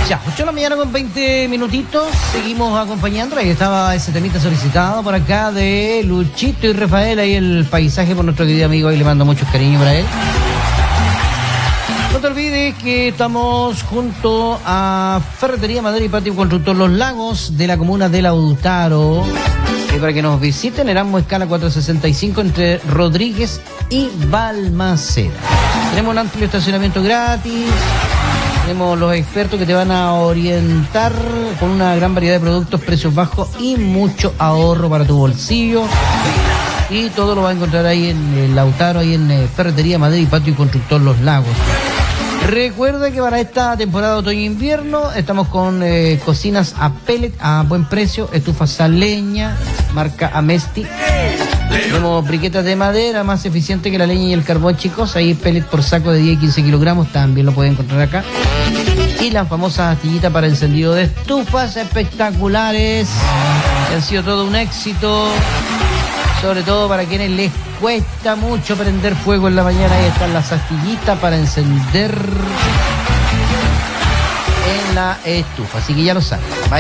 Ya, 8 de la mañana con 20 minutitos, seguimos acompañando. Ahí estaba ese temita solicitado por acá de Luchito y Rafael, ahí el paisaje por nuestro querido amigo, ahí le mando muchos cariños para él. No te olvides que estamos junto a Ferretería Madera y Patio Constructor Los Lagos de la comuna de Lautaro. Para que nos visiten, Erasmo Escala 465 entre Rodríguez y Balmaceda. Tenemos un amplio estacionamiento gratis. Tenemos los expertos que te van a orientar con una gran variedad de productos, precios bajos y mucho ahorro para tu bolsillo. Y todo lo va a encontrar ahí en el Lautaro, ahí en Ferretería Madera y Patio Constructor Los Lagos. Recuerda que para esta temporada de otoño-invierno estamos con cocinas a pellet a buen precio, estufas a leña, marca Amesti. Tenemos briquetas de madera más eficiente que la leña y el carbón, chicos. Ahí pellet por saco de 10 y 15 kilogramos, también lo pueden encontrar acá. Y las famosas astillitas para encendido de estufas espectaculares, que han sido todo un éxito. Sobre todo para quienes les cuesta mucho prender fuego en la mañana. Ahí están las astillitas para encender en la estufa. Así que ya lo saben.